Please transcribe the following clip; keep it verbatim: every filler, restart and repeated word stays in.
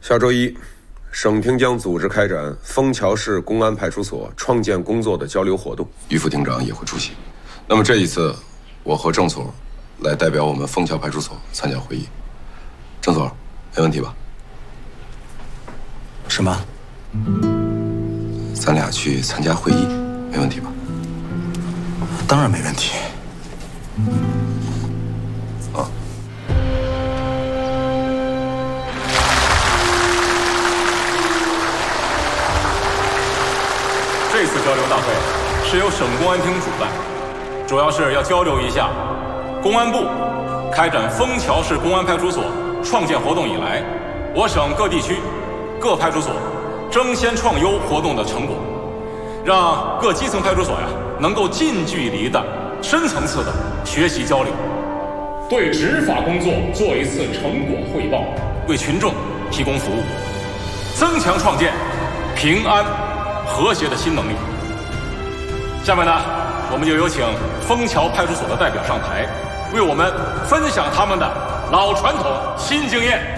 下周一，省厅将组织开展枫桥市公安派出所创建工作的交流活动，于副厅长也会出席。那么这一次，我和郑所来代表我们枫桥派出所参加会议。郑所，没问题吧？ 什么？ 咱俩去参加会议，没问题吧？ 当然没问题。 啊。 这次交流大会是由省公安厅主办，主要是要交流一下公安部开展枫桥市公安派出所创建活动以来，我省各地区各派出所争先创优活动的成果，让各基层派出所呀能够近距离的、深层次的学习交流，对执法工作做一次成果汇报，为群众提供服务，增强创建平安和谐的新能力。下面呢，我们就有请枫桥派出所的代表上台，为我们分享他们的老传统新经验。